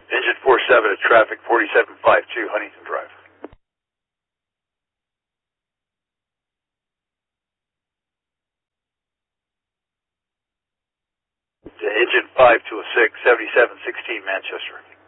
Engine 47 at traffic 4752 Huntington Drive. Engine 5 to a 6, 7716 Manchester.